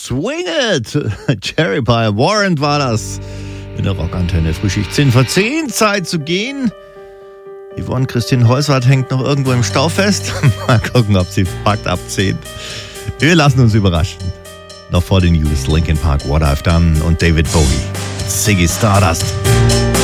Swing It! Cherry Pie Warrant war das. In der Rockantenne. Frühschicht 10 vor 10. Zeit zu gehen. Yvonne Christine Heuswart hängt noch irgendwo im Stau fest. Mal gucken, ob sie packt ab 10. Wir lassen uns überraschen. Noch vor den News. Linkin Park, What I've Done und David Bowie. Ziggy Stardust.